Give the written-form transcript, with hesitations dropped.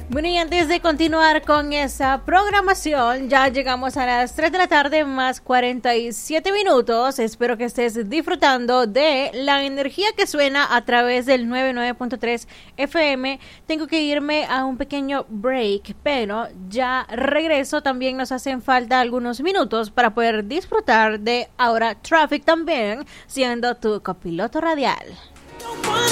Bueno, y antes de continuar con esa programación, ya llegamos a las 3 de la tarde más 47 minutos. Espero que estés disfrutando de la energía que suena a través del 99.3 FM. Tengo que irme a un pequeño break, pero ya regreso. También nos hacen falta algunos minutos para poder disfrutar de Ahora Traffic también, siendo tu copiloto radial.